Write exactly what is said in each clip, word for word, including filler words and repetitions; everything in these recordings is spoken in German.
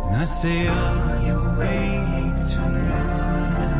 And I say, are you awake tonight?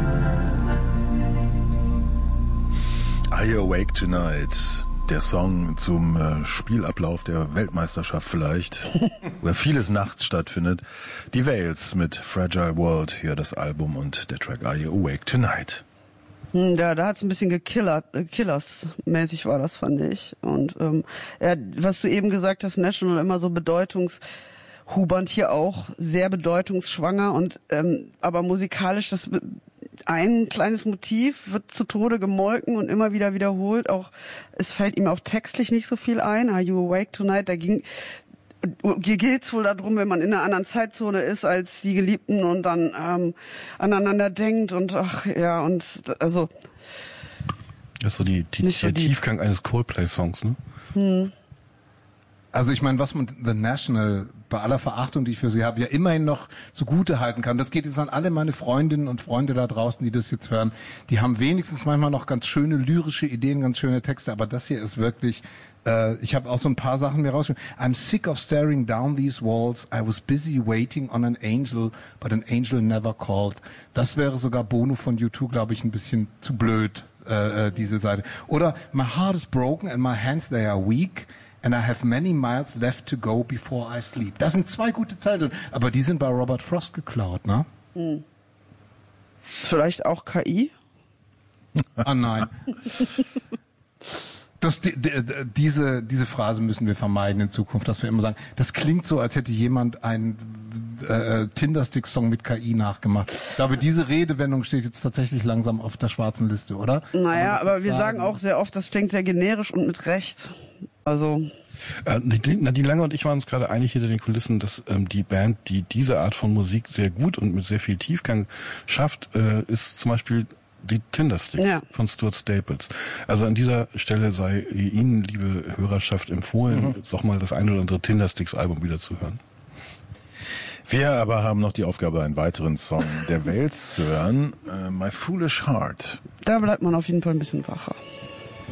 Are You Awake Tonight? Der Song zum äh, Spielablauf der Weltmeisterschaft vielleicht, wo ja vieles nachts stattfindet. Die Wales mit Fragile World, hier das Album und der Track Are You Awake Tonight? Ja, da hat's ein bisschen gekillert, äh, Killers-mäßig war das, fand ich. Und ähm, ja, was du eben gesagt hast, National immer so bedeutungshubernd, hier auch sehr bedeutungsschwanger und ähm, aber musikalisch das ein kleines Motiv wird zu Tode gemolken und immer wieder wiederholt. Auch es fällt ihm auch textlich nicht so viel ein. Are You Awake Tonight? Da ging hier geht's wohl darum, wenn man in einer anderen Zeitzone ist als die Geliebten und dann ähm, aneinander denkt und ach ja und also das ist so die, die nicht so der deep. Tiefgang eines Coldplay-Songs, ne? Hm. Also ich meine, was man The National bei aller Verachtung, die ich für sie habe, ja immerhin noch zugute halten kann. Das geht jetzt an alle meine Freundinnen und Freunde da draußen, die das jetzt hören. Die haben wenigstens manchmal noch ganz schöne lyrische Ideen, ganz schöne Texte. Aber das hier ist wirklich, äh, ich habe auch so ein paar Sachen mir rausgeschrieben. I'm sick of staring down these walls. I was busy waiting on an angel, but an angel never called. Das wäre sogar Bono von U zwei, glaube ich, ein bisschen zu blöd, äh, diese Seite. Oder My heart is broken and my hands they are weak. And I have many miles left to go before I sleep. Das sind zwei gute Zeilen, aber die sind bei Robert Frost geklaut, ne? Hm. Vielleicht auch K I? Ah nein. Das, die, die, diese, diese Phrase müssen wir vermeiden in Zukunft, dass wir immer sagen, das klingt so, als hätte jemand einen äh, Tinderstick-Song mit K I nachgemacht. Ich glaube, diese Redewendung steht jetzt tatsächlich langsam auf der schwarzen Liste, oder? Naja, aber wir sagen auch sehr oft, das klingt sehr generisch und mit Recht. Also äh, die, Nadine Lange und ich waren uns gerade einig hinter den Kulissen, dass ähm, die Band, die diese Art von Musik sehr gut und mit sehr viel Tiefgang schafft, äh, ist zum Beispiel die Tindersticks ja. von Stuart Staples. Also an dieser Stelle sei Ihnen, liebe Hörerschaft, empfohlen, mhm. doch mal das ein oder andere Tindersticks-Album wieder zu hören. Wir aber haben noch die Aufgabe, einen weiteren Song der Wales zu hören, uh, My Foolish Heart. Da bleibt man auf jeden Fall ein bisschen wacher.